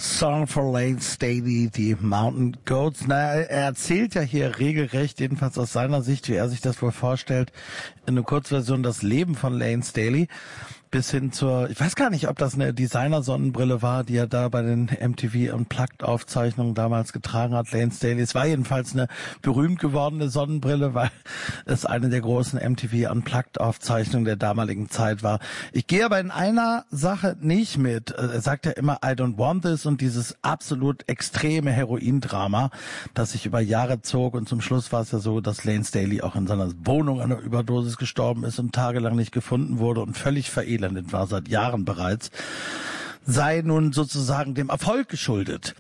Song for Lane Staley, die Mountain Goats. Na, er erzählt ja hier regelrecht, jedenfalls aus seiner Sicht, wie er sich das wohl vorstellt, in einer Kurzversion das Leben von Lane Staley. Bis hin zur, ich weiß gar nicht, ob das eine Designer-Sonnenbrille war, die er da bei den MTV Unplugged-Aufzeichnungen damals getragen hat, Lane Staley. Es war jedenfalls eine berühmt gewordene Sonnenbrille, weil es eine der großen MTV Unplugged-Aufzeichnungen der damaligen Zeit war. Ich gehe aber in einer Sache nicht mit. Er sagt ja immer, I don't want this, und dieses absolut extreme Heroindrama, das sich über Jahre zog, und zum Schluss war es ja so, dass Lane Staley auch in seiner Wohnung an einer Überdosis gestorben ist und tagelang nicht gefunden wurde und völlig verelendet war, seit Jahren bereits, sei nun sozusagen dem Erfolg geschuldet.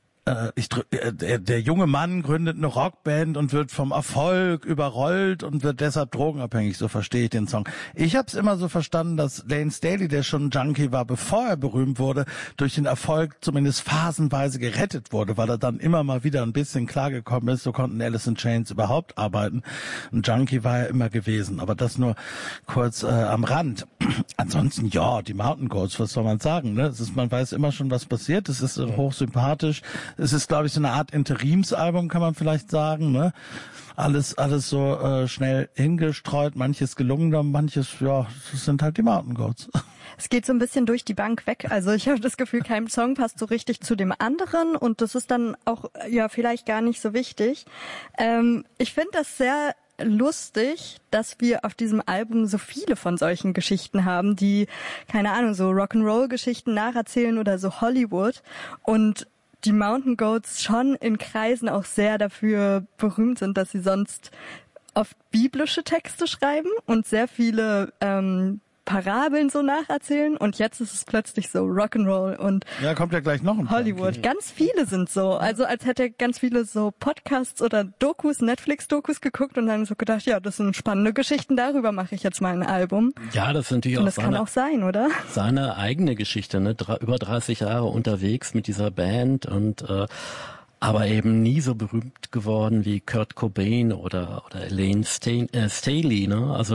Der junge Mann gründet eine Rockband und wird vom Erfolg überrollt und wird deshalb drogenabhängig, so verstehe ich den Song. Ich habe es immer so verstanden, dass Lane Staley, der schon Junkie war, bevor er berühmt wurde, durch den Erfolg zumindest phasenweise gerettet wurde, weil er dann immer mal wieder ein bisschen klargekommen ist. So konnten Alice in Chains überhaupt arbeiten. Ein Junkie war er immer gewesen, aber das nur kurz am Rand. Ansonsten, ja, die Mountain Goats, was soll man sagen? Ne? Man weiß immer schon, was passiert. Es ist hochsympathisch. Es ist, glaube ich, so eine Art Interimsalbum, kann man vielleicht sagen. Ne? Alles so schnell hingestreut, manches gelungener, manches, ja, das sind halt die Mountain Goats. Es geht so ein bisschen durch die Bank weg. Also ich habe das Gefühl, kein Song passt so richtig zu dem anderen, und das ist dann auch ja vielleicht gar nicht so wichtig. Ich finde das sehr lustig, dass wir auf diesem Album so viele von solchen Geschichten haben, die, keine Ahnung, so Rock'n'Roll-Geschichten nacherzählen oder so Hollywood, und die Mountain Goats schon in Kreisen auch sehr dafür berühmt sind, dass sie sonst oft biblische Texte schreiben und sehr viele Parabeln so nacherzählen, und jetzt ist es plötzlich so Rock'n'Roll und ja, kommt ja gleich noch ein Hollywood. Plan. Ganz viele sind so, also als hätte er ganz viele so Podcasts oder Dokus, Netflix-Dokus geguckt und dann so gedacht, ja, das sind spannende Geschichten, darüber mache ich jetzt mal ein Album. Ja, das ist natürlich und auch das kann auch sein, oder? Seine eigene Geschichte, ne? Über 30 Jahre unterwegs mit dieser Band und aber eben nie so berühmt geworden wie Kurt Cobain oder Elaine Staley, ne? Also